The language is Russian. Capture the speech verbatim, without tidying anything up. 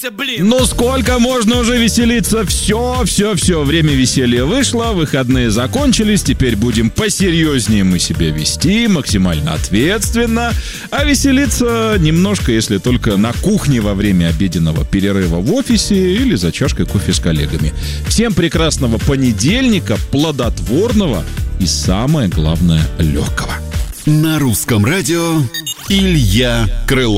Успокойся, блин. Ну сколько можно уже веселиться? Все, все, все, время веселья вышло, выходные закончились, теперь будем посерьезнее мы себя вести, максимально ответственно, а веселиться немножко, если только на кухне во время обеденного перерыва в офисе или за чашкой кофе с коллегами. Всем прекрасного понедельника, плодотворного и, самое главное, легкого. На русском радио Илья Крылов.